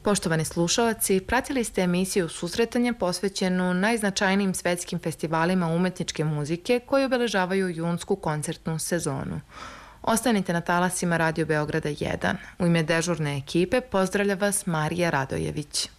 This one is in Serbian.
Poštovani slušalci, pratili ste emisiju Susretanje posvećenu najznačajnijim svetskim festivalima umetničke muzike koji obeležavaju junsku koncertnu sezonu. Ostanite na talasima Radio Beograda 1. U ime dežurne ekipe pozdravlja vas Marija Radojević.